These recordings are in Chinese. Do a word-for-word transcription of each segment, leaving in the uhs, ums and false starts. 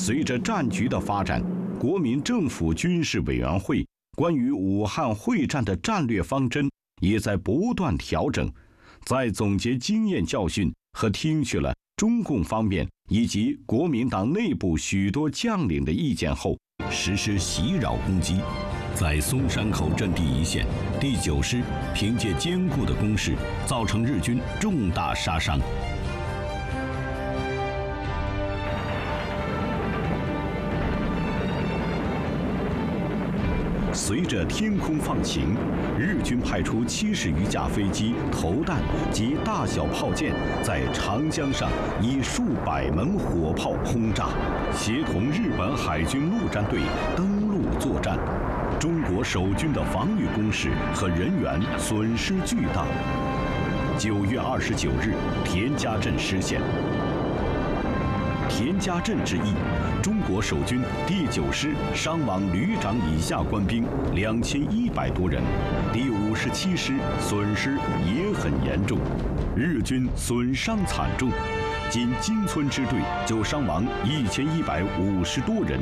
随着战局的发展，国民政府军事委员会关于武汉会战的战略方针也在不断调整。在总结经验教训和听取了中共方面以及国民党内部许多将领的意见后，实施袭扰攻击。在松山口阵地一线，第九师凭借坚固的攻势，造成日军重大杀伤。随着天空放晴，日军派出七十余架飞机、投弹及大小炮舰，在长江上以数百门火炮轰炸，协同日本海军陆战队登陆作战。中国守军的防御工事和人员损失巨大。九月二十九日，田家镇失陷。田家镇之役，中国守军第九师伤亡旅长以下官兵两千一百多人，第五十七师损失也很严重，日军损伤惨重，仅金村支队就伤亡一千一百五十多人。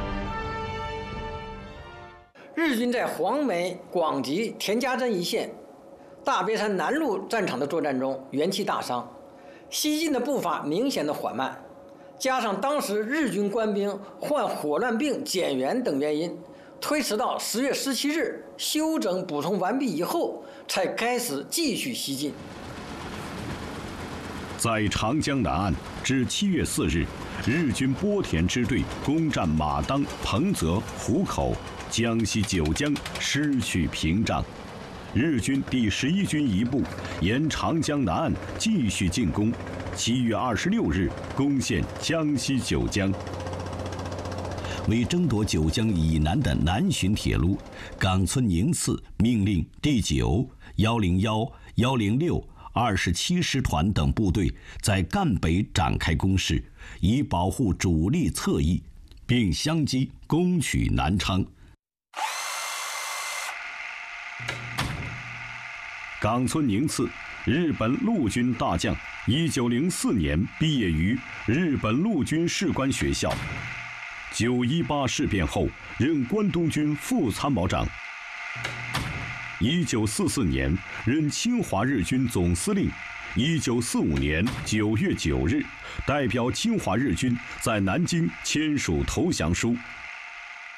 日军在黄梅、广吉、田家镇一线、大别山南路战场的作战中元气大伤，西进的步伐明显的缓慢。加上当时日军官兵患霍乱病减员等原因，推迟到十月十七日休整补充完毕以后，才开始继续西进。 在长江南岸至七月四日，日军波田支队攻占马当、彭泽、湖口，江西九江失去屏障。日军第十一军一部沿长江南岸继续进攻。七月二十六日攻陷江西九江。为争夺九江以南的南浔铁路，冈村宁次命令第九、幺零幺、幺零六、二十七师团等部队在赣北展开攻势，以保护主力侧翼，并相继攻取南昌。冈村宁次，日本陆军大将，一九零四年毕业于日本陆军士官学校。九一八事变后，任关东军副参谋长。一九四四年，任侵华日军总司令。一九四五年九月九日，代表侵华日军在南京签署投降书。